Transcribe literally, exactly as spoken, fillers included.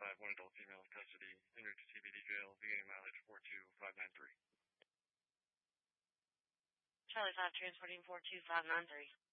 five, one adult female in custody, entering to C B D jail, beginning mileage four two five nine three. Charlie five, transporting four two five nine three.